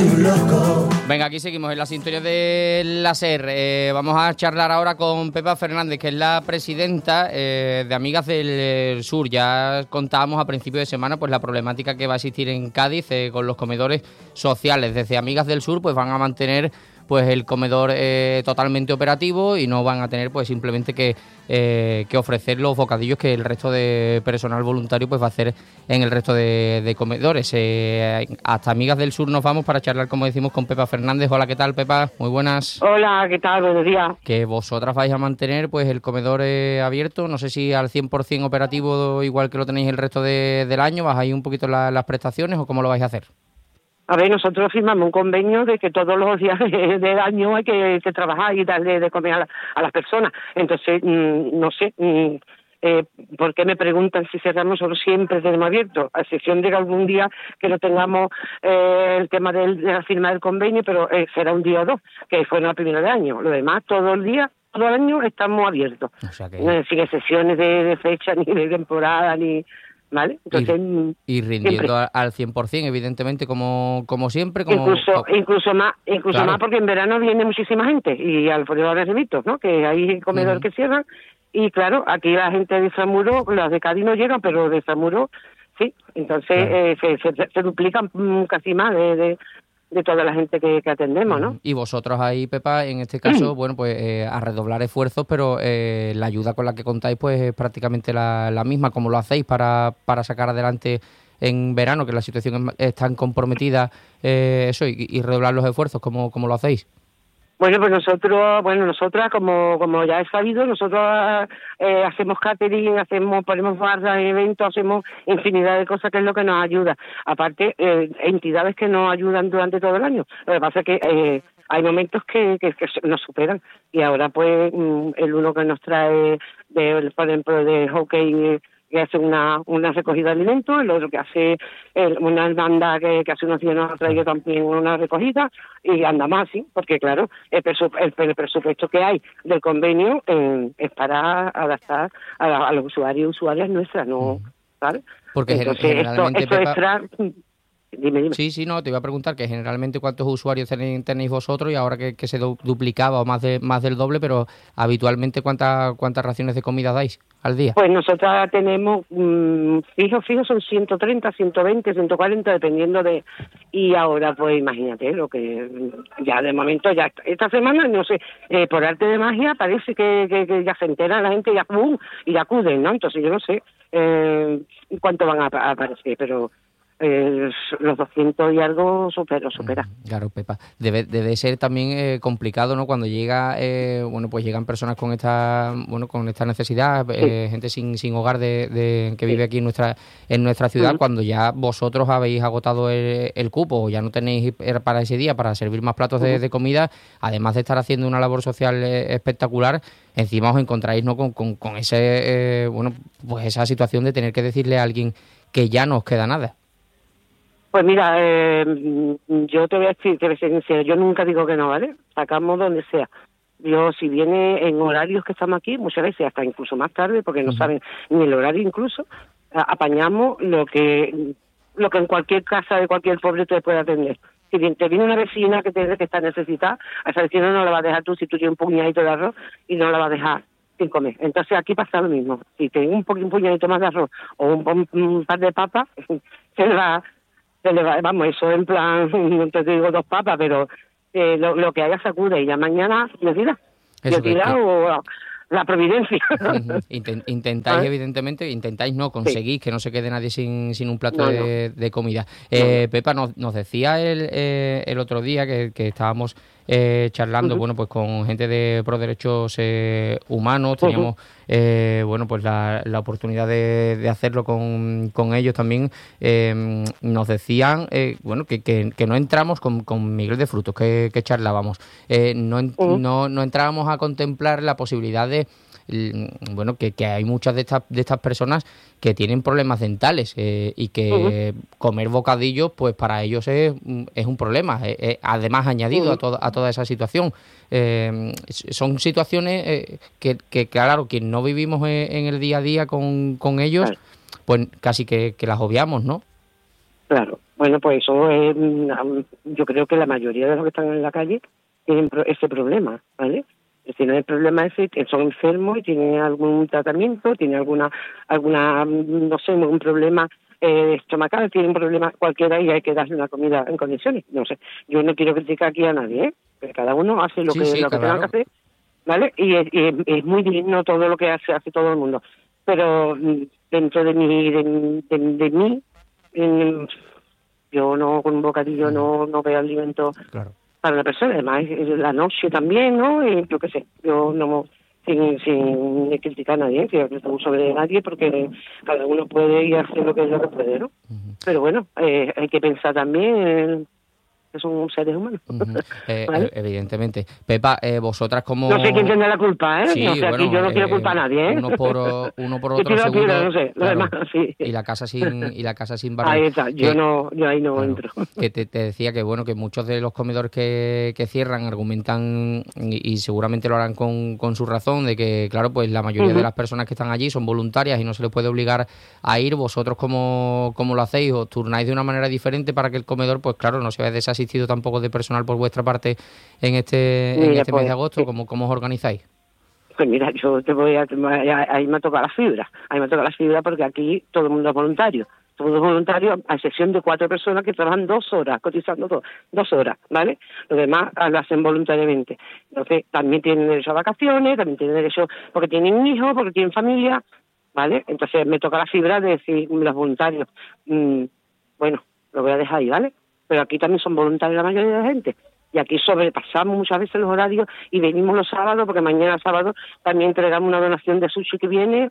un loco. Venga, aquí seguimos en la sintonía de la SER. Vamos a charlar ahora con Pepa Fernández, que es la presidenta de Amigas del Sur. Ya contábamos a principio de semana pues la problemática que va a existir en Cádiz con los comedores sociales. Desde Amigas del Sur pues van a mantener pues el comedor totalmente operativo y no van a tener pues simplemente que ofrecer los bocadillos que el resto de personal voluntario pues va a hacer en el resto de comedores. Hasta Amigas del Sur nos vamos para charlar, como decimos, con Pepa Fernández. Hola, ¿qué tal, Pepa? Muy buenas. Hola, ¿qué tal? Buenos días. Que vosotras vais a mantener pues el comedor abierto, no sé si al 100% operativo igual que lo tenéis el resto del año, ¿bajáis un poquito las prestaciones o cómo lo vais a hacer? A ver, nosotros firmamos un convenio de que todos los días del año hay que trabajar y darle de comer a las personas. Entonces, no sé, ¿por qué me preguntan si cerramos? Nosotros siempre tenemos abierto, a excepción de que algún día que no tengamos el tema de la firma del convenio, pero será un día o dos, que fue en la primera de año. Lo demás, todo el día, todo el año estamos abiertos. O sea que... sin excepciones de fecha, ni de temporada, ni... ¿Vale? Entonces, y rindiendo al 100%, evidentemente, como siempre. Incluso más claro. Más, porque en verano viene muchísima gente, y al poder de Revitos, ¿no? Que hay comedores que cierran, y claro, aquí la gente de Extramuro, las de Cádiz no llegan, pero de Extramuro sí, entonces claro. se duplican casi más de toda la gente que atendemos, ¿no? Y vosotros ahí, Pepa, en este caso, bueno, pues a redoblar esfuerzos, pero la ayuda con la que contáis pues es prácticamente la misma. ¿Cómo lo hacéis para sacar adelante en verano, que la situación es tan comprometida, y redoblar los esfuerzos? ¿Cómo lo hacéis? Bueno, pues nosotras, como ya he sabido, nosotros hacemos catering, ponemos barras, eventos, hacemos infinidad de cosas, que es lo que nos ayuda. Aparte, entidades que nos ayudan durante todo el año. Lo que pasa es que hay momentos que nos superan, y ahora pues el uno que nos trae, por ejemplo, de hockey, que hace una recogida de alimentos, el otro que hace una banda que hace unos días nos ha traído también una recogida, y anda más, sí, porque claro, el presupuesto que hay del convenio es para adaptar a los usuarios y usuarias nuestras, ¿no? ¿Sabes? Porque entonces generalmente, esto Pepa... extra... Dime. Sí, no, te iba a preguntar que generalmente cuántos usuarios tenéis vosotros, y ahora que se duplicaba o más del doble, pero habitualmente cuántas raciones de comida dais al día. Pues nosotras tenemos fijo son 130, 120, 140, dependiendo de... Y ahora pues imagínate lo que ya de momento, ya esta semana, no sé, por arte de magia parece que ya se entera la gente y acuden, ¿no? Entonces yo no sé cuánto van a aparecer, pero... los 200 y algo supera. Claro, Pepa. Debe ser también complicado, ¿no? Cuando llegan personas con esta necesidad, gente sin hogar que vive aquí en nuestra ciudad, cuando ya vosotros habéis agotado el cupo, o ya no tenéis para ese día para servir más platos de comida, además de estar haciendo una labor social espectacular, encima os encontráis, ¿no? con ese pues esa situación de tener que decirle a alguien que ya no os queda nada. Pues mira, yo te voy a ser sincera, yo nunca digo que no, ¿vale? Sacamos donde sea. Yo, si viene en horarios que estamos aquí, muchas veces hasta incluso más tarde, porque no saben ni el horario incluso, apañamos lo que en cualquier casa de cualquier pobre te puede atender. Si te viene una vecina que está necesitada, a esa vecina no la vas a dejar tú si tú tienes un puñadito de arroz, y no la vas a dejar sin comer. Entonces aquí pasa lo mismo. Si tienes un puñadito más de arroz o un par de papas, se le va, vamos, eso en plan, no te digo 2 papas, pero lo que haya sacude, y ya mañana me tira o la providencia. Intentáis, evidentemente, conseguís que no se quede nadie sin un plato de comida. Pepa, nos decía el otro día que estábamos charlando, pues con gente de Pro Derechos Humanos, teníamos pues la oportunidad de hacerlo con ellos también. Nos decían que no entramos con Miguel de Frutos, que charlábamos, no entrábamos a contemplar la posibilidad de que hay muchas de estas personas que tienen problemas dentales y que comer bocadillos pues para ellos es un problema, además añadido a toda esa situación. Son situaciones que claro, quien no vivimos en el día a día con ellos, pues casi que las obviamos, ¿no? Claro. Bueno, pues eso es, yo creo que la mayoría de los que están en la calle tienen ese problema, ¿vale? Tienen el problema ese, que son enfermos y tienen algún tratamiento, tienen alguna, no sé, algún problema estomacal, tienen un problema cualquiera y hay que darle una comida en condiciones. No sé, yo no quiero criticar aquí a nadie, ¿eh? Porque cada uno hace lo que tenga que hacer, ¿vale? Y es muy digno todo lo que hace todo el mundo. Pero dentro de mí, yo no, con un bocadillo no veo alimento para la persona. Además, la noche también, ¿no? Y yo qué sé, yo no, sin criticar a nadie, que no sobre nadie, porque cada uno puede ir a hacer lo que puede, ¿no? Pero bueno, hay que pensar también que son seres humanos. ¿Vale? Evidentemente. Pepa, vosotras como... No sé quién tiene la culpa, ¿eh? Sí, no sé, bueno, aquí yo no quiero culpar a nadie, ¿eh? Uno por otro seguro. No sé, claro. Demás, sí. Y la casa sin barrer. Ahí está, yo ahí no entro. Que te decía que bueno, que muchos de los comedores que cierran argumentan, y seguramente lo harán con su razón, de que claro, pues la mayoría de las personas que están allí son voluntarias y no se les puede obligar a ir. Vosotros cómo lo hacéis, os turnáis de una manera diferente para que el comedor, pues claro, no se vea desasistido tampoco de personal por vuestra parte en este mes de agosto. ¿Cómo os organizáis? Pues mira, yo ahí me toca la fibra, porque aquí todo el mundo es voluntario. Todo el mundo es voluntario, a excepción de 4 personas que trabajan 2 horas, cotizando 2 horas, ¿vale? Los demás lo hacen voluntariamente. Entonces, también tienen derecho a vacaciones, también tienen derecho porque tienen hijos, porque tienen familia, ¿vale? Entonces, me toca la fibra de decir, los voluntarios, bueno, lo voy a dejar ahí, ¿vale? Pero aquí también son voluntarios la mayoría de la gente. Y aquí sobrepasamos muchas veces los horarios y venimos los sábados, porque mañana sábado también entregamos una donación de sushi que viene.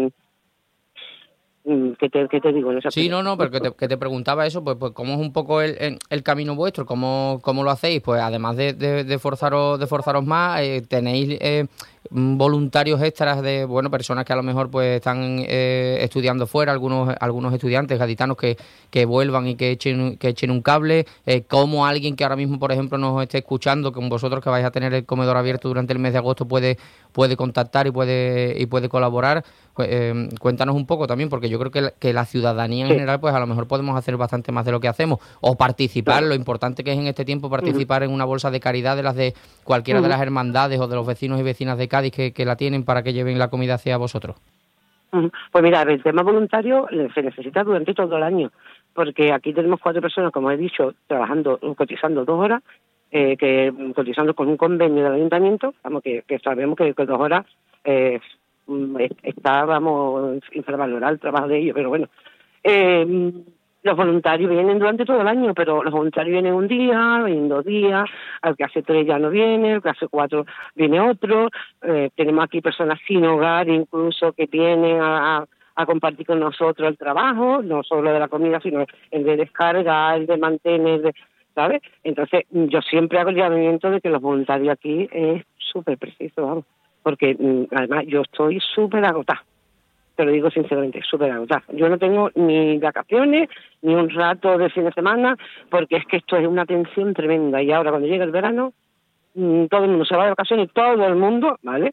¿Qué te digo? Sí, no, pero que te preguntaba eso, pues cómo es un poco el camino vuestro, cómo lo hacéis. Pues además de forzaros más, tenéis voluntarios extras de personas que a lo mejor pues están estudiando fuera, algunos estudiantes gaditanos que vuelvan y que echen un cable, como alguien que ahora mismo, por ejemplo, nos esté escuchando, con vosotros que vais a tener el comedor abierto durante el mes de agosto, puede contactar y puede colaborar. Cuéntanos un poco también, porque yo creo que la ciudadanía en general, pues a lo mejor podemos hacer bastante más de lo que hacemos, o participar, lo importante que es en este tiempo participar en una bolsa de caridad de las de cualquiera de las hermandades o de los vecinos y vecinas de Cádiz que la tienen, para que lleven la comida hacia vosotros. Pues mira, el tema voluntario se necesita durante todo el año, porque aquí tenemos 4 personas, como he dicho, cotizando 2 horas, cotizando con un convenio del ayuntamiento, vamos, que sabemos que 2 horas está, infravalorado el trabajo de ellos, pero bueno. Los voluntarios vienen durante todo el año, pero los voluntarios vienen un día, vienen 2 días, al que hace 3 ya no viene, al que hace 4 viene otro. Tenemos aquí personas sin hogar incluso que vienen a compartir con nosotros el trabajo, no solo de la comida, sino el de descarga, el de mantener, ¿sabes? Entonces, yo siempre hago el llamamiento de que los voluntarios aquí es súper preciso, vamos, porque además yo estoy súper agotada. Te lo digo sinceramente, súper agotada. Yo no tengo ni vacaciones, ni un rato de fin de semana, porque es que esto es una tensión tremenda. Y ahora cuando llega el verano, todo el mundo se va de vacaciones, todo el mundo, ¿vale?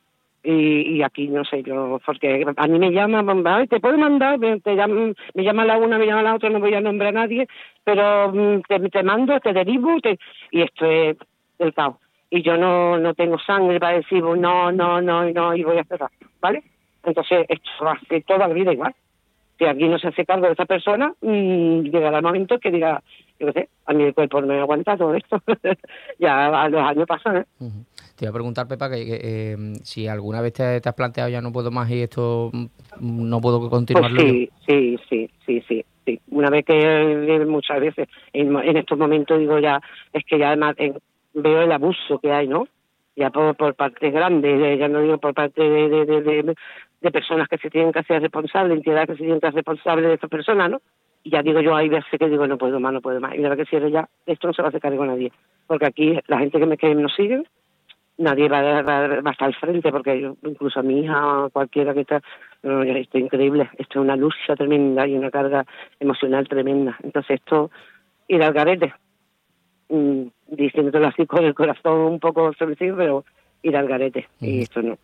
Y aquí, no sé, yo, porque a mí me llaman, te puedo mandar, me llama la una, me llama la otra, no voy a nombrar a nadie, pero te mando, te derivo, y esto es el caos. Y yo no tengo sangre para decir, no, y voy a cerrar, ¿vale? Entonces, esto va a ser toda la vida igual. Si aquí no se hace cargo de esa persona, llegará el momento que diga, yo qué sé, a mí el cuerpo no me aguanta todo esto. Ya a los años pasan, ¿eh? Te iba a preguntar, Pepa, que si alguna vez te has planteado ya no puedo más y esto no puedo continuarlo. Pues sí. Una vez que muchas veces en estos momentos digo ya, es que ya además veo el abuso que hay, ¿no? Ya por partes grandes, ya no digo por parte de personas que se tienen que hacer responsables, entidades que se tienen que hacer responsables de estas personas, ¿no? Y ya digo yo, hay veces que digo, no puedo más. Y la verdad que si eres ya, esto no se va a hacer cargo a nadie. Porque aquí la gente que nos sigue, nadie va a estar al frente, porque yo, incluso a mi hija, cualquiera que está, esto es increíble, esto es una lucha tremenda y una carga emocional tremenda. Entonces esto, ir al garete, diciéndolo así con el corazón un poco sorprendido, pero ir al garete, y esto no.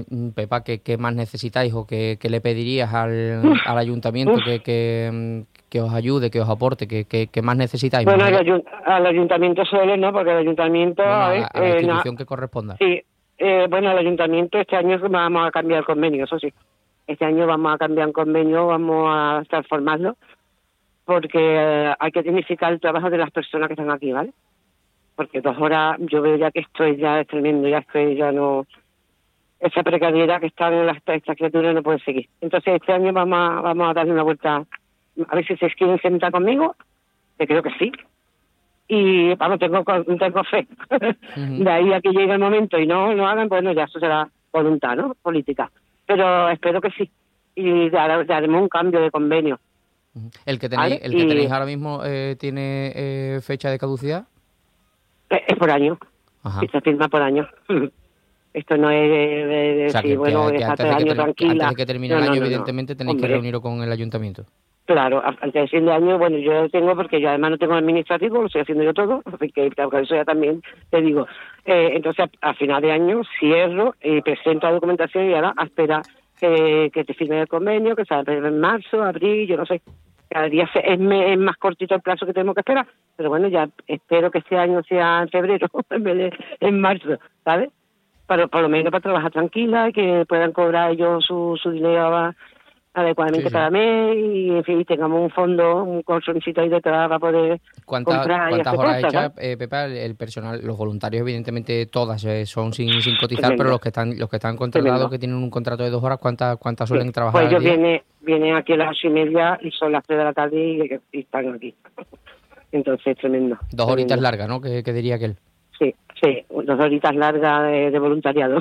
Pepa, ¿qué más necesitáis o qué le pedirías al ayuntamiento que os ayude, que os aporte, que más necesitáis. Bueno, al ayuntamiento solo, ¿no? Porque el ayuntamiento... Bueno, a la institución que corresponda. Sí, bueno, al ayuntamiento este año vamos a cambiar el convenio, eso sí. Este año vamos a cambiar el convenio, vamos a transformarlo, porque hay que dignificar el trabajo de las personas que están aquí, ¿vale? Porque 2 horas, yo veo ya que esto ya es tremendo, ya no... Esa precariedad que están en estas criaturas no puede seguir. Entonces este año vamos a darle una vuelta, a ver si se quieren sentar conmigo, que creo que sí. Y vamos, tengo fe. De ahí a que llegue el momento y no hagan, bueno, ya eso será voluntad, ¿no? Política. Pero espero que sí. Y haremos un cambio de convenio. ¿El que tenéis ahora mismo tiene fecha de caducidad? Es por año. Ajá. Y se firma por año. Esto no es de decir, bueno, está 3 años tranquila. Antes de que termine el año, evidentemente, tenéis que reuniros con el ayuntamiento. Claro, antes de fin de año, bueno, yo tengo, porque yo además no tengo administrativo, lo estoy haciendo yo todo, porque eso ya también te digo. Entonces, a final de año cierro y presento la documentación y ahora a esperar que te firme el convenio, que sale en marzo, abril, yo no sé. Cada día es más cortito el plazo que tenemos que esperar, pero bueno, ya espero que este año sea en febrero en vez de en marzo, ¿sabes? Pero por lo menos para trabajar tranquila y que puedan cobrar ellos su dinero adecuadamente cada mes y en fin, tengamos un fondo, un colchoncito ahí detrás para poder comprar y hacer ¿Cuántas horas cosas, echas, Pepa, el personal, los voluntarios evidentemente todas son sin cotizar, Tremendo. pero los que están contratados, Tremendo. que tienen un contrato de 2 horas, ¿cuántas suelen trabajar Pues al ellos día? vienen aquí a las 8:30 y son las 3 de la tarde y están aquí. Entonces, tremendo. 2 horitas largas, ¿no? Que diría aquel. Sí, 2 horitas largas de voluntariado.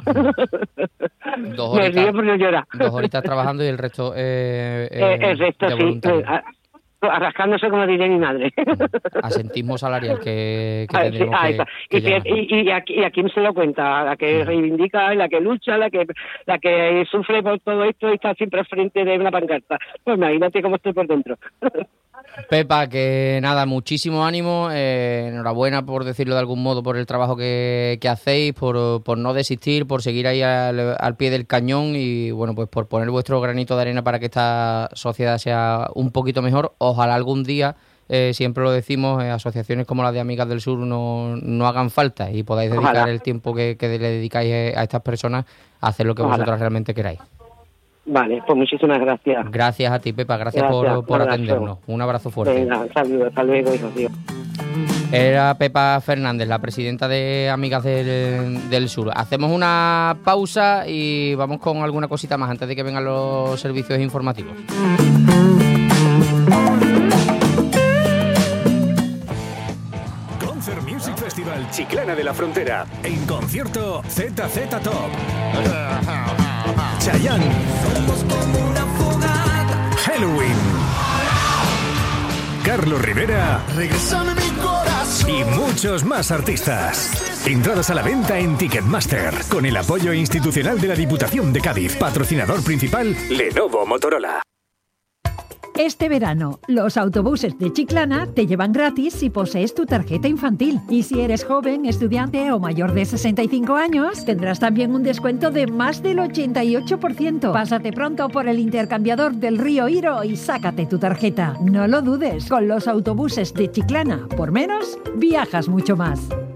2 Me río por no llorar. 2 horitas trabajando y el resto, el resto, de sí, voluntarios. arrascándose como diría mi madre. Asentismo salarial que Sí, tendremos que llevar. y a quién se lo cuenta, la que reivindica, la que lucha, la que sufre por todo esto y está siempre al frente de una pancarta. Pues imagínate cómo estoy por dentro. Pepa, que nada, muchísimo ánimo, enhorabuena, por decirlo de algún modo, por el trabajo que hacéis, por no desistir, por seguir ahí al pie del cañón y bueno, pues por poner vuestro granito de arena para que esta sociedad sea un poquito mejor. Ojalá algún día, siempre lo decimos, asociaciones como la de Amigas del Sur no hagan falta y podáis dedicar Ojalá. el tiempo que le dedicáis a estas personas a hacer lo que Ojalá. vosotras realmente queráis. Vale, pues muchísimas gracias. Gracias a ti, Pepa, gracias por Un abrazo. atendernos. Un abrazo fuerte. Venga, saludos, hasta luego, hijos míos. Era Pepa Fernández, la presidenta de Amigas del Sur. Hacemos una pausa y vamos con alguna cosita más antes de que vengan los servicios informativos. Concert Music Festival Chiclana de la Frontera. En concierto ZZ Top. Chayanne. Halloween. Carlos Rivera. Regrésame mi corazón. Y muchos más artistas. Entradas a la venta en Ticketmaster. Con el apoyo institucional de la Diputación de Cádiz. Patrocinador principal, Lenovo Motorola. Este verano, los autobuses de Chiclana te llevan gratis si posees tu tarjeta infantil. Y si eres joven, estudiante o mayor de 65 años, tendrás también un descuento de más del 88%. Pásate pronto por el intercambiador del Río Iro y sácate tu tarjeta. No lo dudes, con los autobuses de Chiclana, por menos, viajas mucho más.